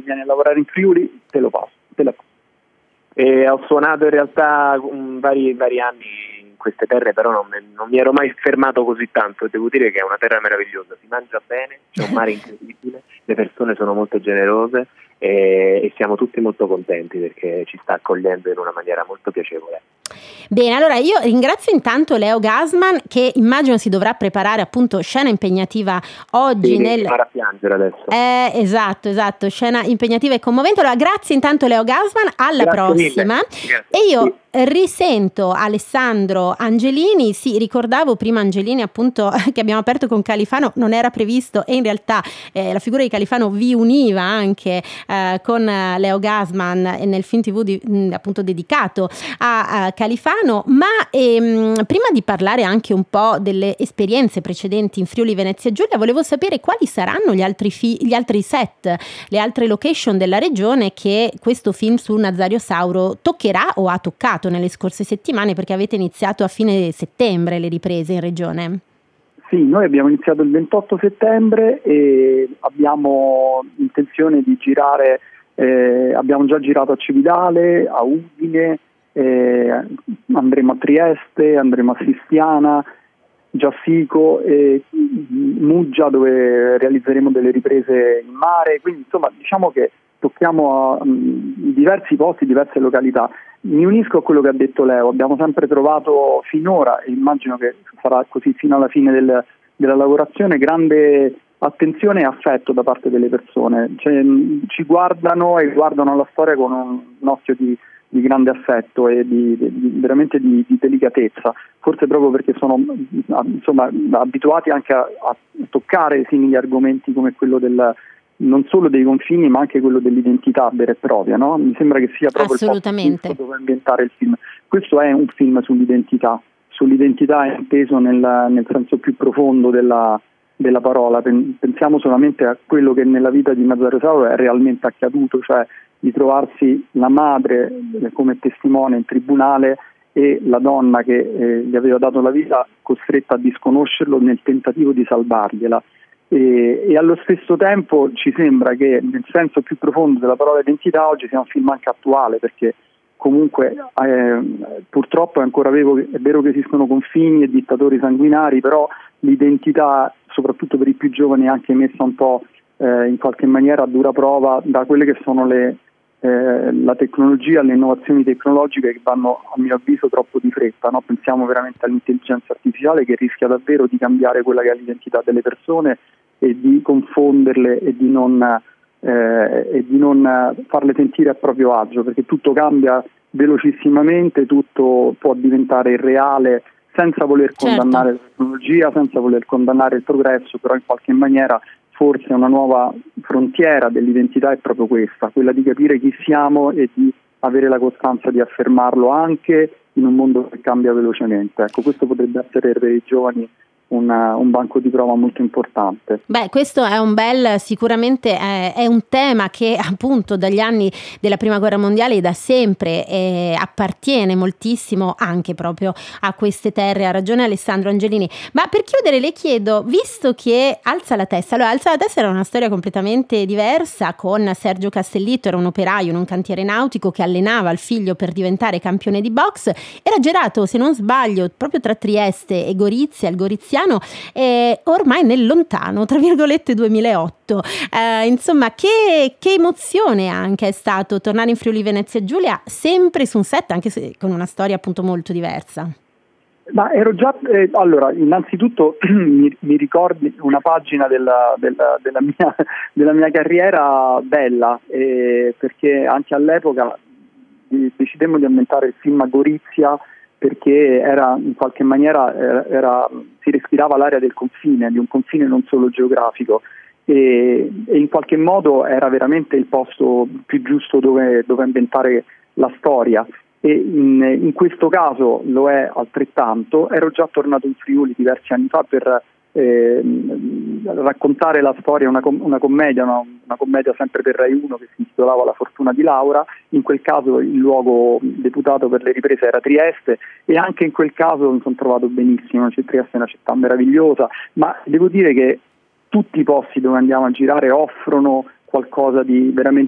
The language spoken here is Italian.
vieni a lavorare in Friuli, te la passo. Ho suonato in realtà vari anni in queste terre, però non mi ero mai fermato così tanto. Devo dire che è una terra meravigliosa, si mangia bene, c'è un mare incredibile, le persone sono molto generose e siamo tutti molto contenti perché ci sta accogliendo in una maniera molto piacevole. Bene, allora io ringrazio intanto Leo Gassman, che immagino si dovrà preparare appunto scena impegnativa oggi. Sì, nel... a piangere adesso. Esatto, scena impegnativa e commovente. Allora grazie intanto Leo Gassman, alla prossima. E io risento Alessandro Angelini. Sì, ricordavo prima Angelini appunto che abbiamo aperto con Califano, non era previsto, e in realtà la figura di Califano vi univa anche con Leo Gassman nel film TV appunto dedicato a Califano. Ma prima di parlare anche un po' delle esperienze precedenti in Friuli Venezia Giulia, volevo sapere quali saranno gli altri set, le altre location della regione che questo film su Nazario Sauro toccherà o ha toccato nelle scorse settimane, perché avete iniziato a fine settembre le riprese in regione. Sì, noi abbiamo iniziato il 28 settembre e abbiamo intenzione di girare, abbiamo già girato a Cividale, a Udine, andremo a Trieste, andremo a Sistiana, Giassico e Muggia, dove realizzeremo delle riprese in mare, quindi insomma diciamo che tocchiamo a diversi posti, diverse località. Mi unisco a quello che ha detto Leo, abbiamo sempre trovato finora, e immagino che sarà così fino alla fine della lavorazione, grande attenzione e affetto da parte delle persone, cioè, ci guardano e guardano la storia con un occhio di grande affetto e veramente di delicatezza, forse proprio perché sono insomma abituati anche a toccare simili argomenti come quello non solo dei confini ma anche quello dell'identità vera e propria, no? Mi sembra che sia proprio il posto dove ambientare il film. Questo è un film sull'identità inteso nel senso più profondo della parola. Pensiamo solamente a quello che nella vita di Nazario Sauro è realmente accaduto, cioè di trovarsi la madre come testimone in tribunale e la donna che gli aveva dato la vita costretta a disconoscerlo nel tentativo di salvargliela. E allo stesso tempo ci sembra che nel senso più profondo della parola identità oggi sia un film anche attuale, perché comunque purtroppo è ancora vero che esistono confini e dittatori sanguinari, però l'identità, soprattutto per i più giovani, è anche messa un po' in qualche maniera a dura prova da quelle che sono la tecnologia, le innovazioni tecnologiche che vanno a mio avviso troppo di fretta, no? Pensiamo veramente all'intelligenza artificiale che rischia davvero di cambiare quella che è l'identità delle persone e di confonderle e di non farle sentire a proprio agio, perché tutto cambia velocissimamente, tutto può diventare irreale senza voler condannare la tecnologia, senza voler condannare il progresso, però in qualche maniera forse una nuova frontiera dell'identità è proprio questa, quella di capire chi siamo e di avere la costanza di affermarlo anche in un mondo che cambia velocemente. Ecco, questo potrebbe essere per i giovani un banco di prova molto importante. Beh, questo è sicuramente è un tema che appunto dagli anni della Prima Guerra Mondiale da sempre appartiene moltissimo anche proprio a queste terre. Ha ragione Alessandro Angelini. Ma per chiudere le chiedo, visto che Alza la Testa era una storia completamente diversa, con Sergio Castellitto, era un operaio in un cantiere nautico che allenava il figlio per diventare campione di box, era girato, se non sbaglio, proprio tra Trieste e Gorizia, il Goriziano, ormai nel lontano, tra virgolette, 2008. Insomma, che emozione anche è stato tornare in Friuli Venezia Giulia, sempre su un set, anche se con una storia appunto molto diversa. Ma ero già allora, innanzitutto mi ricordi una pagina della mia carriera bella, perché anche all'epoca decidemmo di ambientare il film a Gorizia, perché era in qualche maniera si respirava l'aria del confine, di un confine non solo geografico, e in qualche modo era veramente il posto più giusto dove ambientare la storia, e in questo caso lo è altrettanto. Ero già tornato in Friuli diversi anni fa per raccontare la storia, una commedia sempre per Rai 1 che si intitolava La fortuna di Laura. In quel caso il luogo deputato per le riprese era Trieste, e anche in quel caso mi sono trovato benissimo. Trieste è una città meravigliosa, ma devo dire che tutti i posti dove andiamo a girare offrono qualcosa di veramente